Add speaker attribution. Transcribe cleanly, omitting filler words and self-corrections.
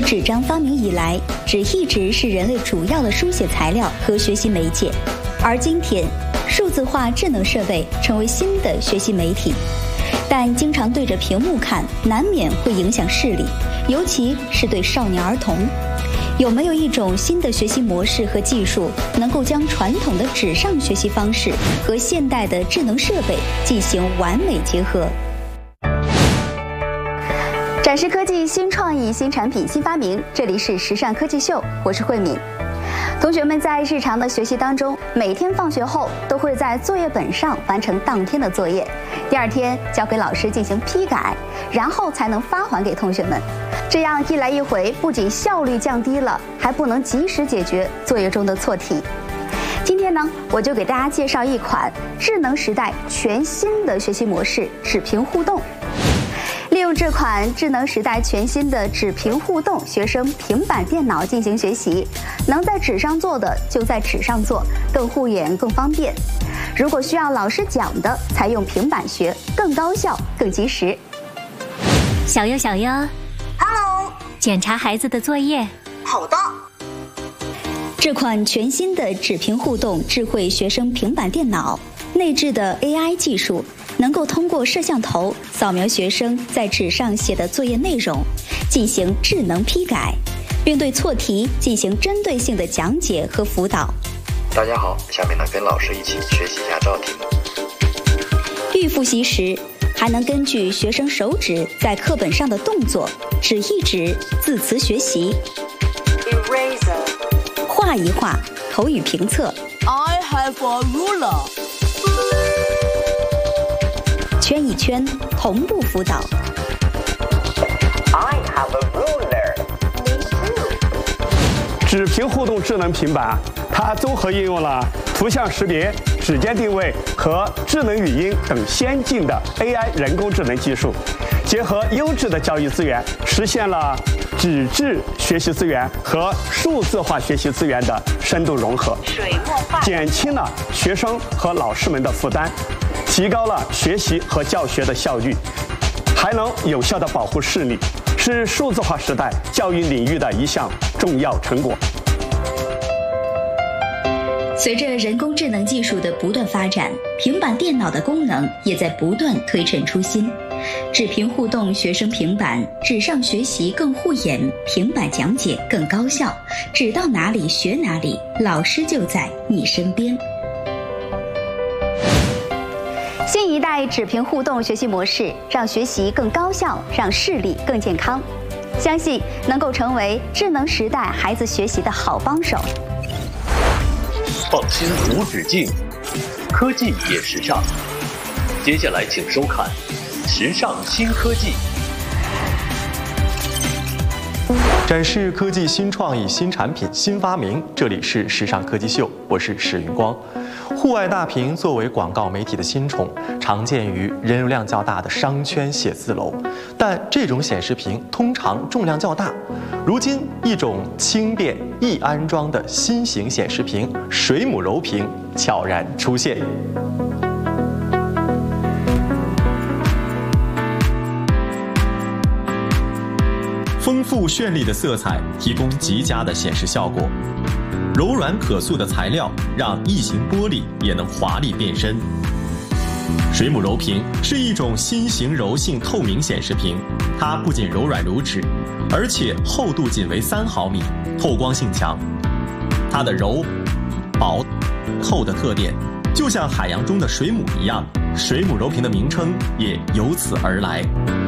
Speaker 1: 纸张发明以来，纸一直是人类主要的书写材料和学习媒介，而今天，数字化智能设备成为新的学习媒体。但经常对着屏幕看，难免会影响视力，尤其是对少年儿童。有没有一种新的学习模式和技术，能够将传统的纸上学习方式和现代的智能设备进行完美结合？展示科技新创意、新产品、新发明，这里是时尚科技秀，我是慧敏。同学们在日常的学习当中，每天放学后都会在作业本上完成当天的作业，第二天交给老师进行批改，然后才能发还给同学们。这样一来一回，不仅效率降低了，还不能及时解决作业中的错题。今天呢，我就给大家介绍一款智能时代全新的学习模式——纸屏互动。利用这款智能时代全新的纸屏互动学生平板电脑进行学习，能在纸上做的就在纸上做，更护眼更方便。如果需要老师讲的，采用平板学，更高效更及时。
Speaker 2: 小优
Speaker 3: ，Hello，
Speaker 2: 检查孩子的作业。
Speaker 3: 好的。
Speaker 1: 这款全新的纸屏互动智慧学生平板电脑，内置的 AI 技术，能够通过摄像头扫描学生在纸上写的作业内容，进行智能批改，并对错题进行针对性的讲解和辅导。
Speaker 4: 大家好，下面呢跟老师一起学习一下这道题目。
Speaker 1: 预复习时，还能根据学生手指在课本上的动作，指一指，字词学习。
Speaker 3: Eraser，
Speaker 1: 画一画，口语评测。
Speaker 3: I have a ruler。
Speaker 1: 圈一圈，同步辅导。
Speaker 5: I have a ruler。
Speaker 3: Me too。
Speaker 6: 纸屏互动智能平板，它综合应用了图像识别、指尖定位和智能语音等先进的 AI 人工智能技术，结合优质的教育资源，实现了纸质学习资源和数字化学习资源的深度融合，减轻了学生和老师们的负担，提高了学习和教学的效率，还能有效地保护视力，是数字化时代教育领域的一项重要成果。
Speaker 1: 随着人工智能技术的不断发展，平板电脑的功能也在不断推陈出新。纸屏互动学生平板，纸上学习更护眼，平板讲解更高效，指到哪里学哪里，老师就在你身边。新一代纸屏互动学习模式，让学习更高效，让视力更健康，相信能够成为智能时代孩子学习的好帮手。
Speaker 7: 创新无止境，科技也时尚。接下来请收看《时尚新科技》，
Speaker 8: 展示科技新创意、新产品、新发明。这里是时尚科技秀，我是史云光。户外大屏作为广告媒体的新宠，常见于人流量较大的商圈写字楼，但这种显示屏通常重量较大。如今，一种轻便易安装的新型显示屏——水母柔屏悄然出现。丰富绚丽的色彩提供极佳的显示效果，柔软可塑的材料让异形玻璃也能华丽变身。水母柔屏是一种新型柔性透明显示屏，它不仅柔软如纸，而且厚度仅为3毫米，透光性强。它的柔、薄、透的特点，就像海洋中的水母一样，水母柔屏的名称也由此而来。